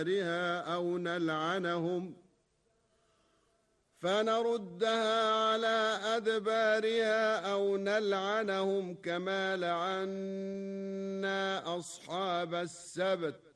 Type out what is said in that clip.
أو نلعنهم فنردها على أدبارها أو نلعنهم كما لعنا أصحاب السبت